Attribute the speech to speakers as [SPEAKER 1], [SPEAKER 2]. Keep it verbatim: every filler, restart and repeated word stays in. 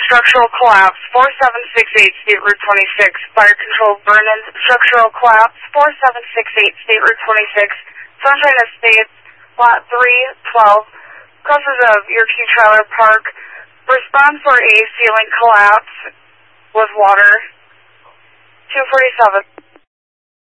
[SPEAKER 1] structural collapse, four seven six eight, State Route twenty-six. Fire Control, Vernon, structural collapse, four seven six eight, State Route twenty-six. Sunshine Estates, lot three twelve, crosses of Yerkes Trailer Park. Respond for a ceiling collapse with water, two forty-seven.